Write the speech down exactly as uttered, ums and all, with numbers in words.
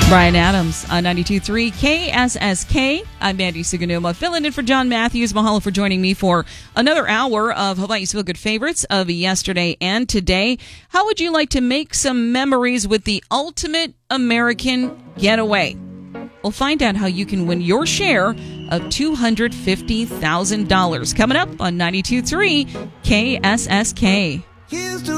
Brian Adams on ninety-two point three K S S K. I'm Mandy Suganuma, filling in for John Matthews. Mahalo for joining me for another hour of Hawaii's Feel Good Favorites of yesterday and today. How would you like to make some memories with the ultimate American getaway? We'll find out how you can win your share of two hundred fifty thousand dollars. Coming up on ninety-two point three K S S K.